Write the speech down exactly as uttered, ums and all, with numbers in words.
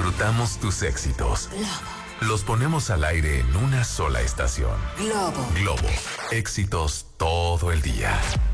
disfrutamos tus éxitos. Los ponemos al aire en una sola estación. Globo. Globo. Éxitos todo el día.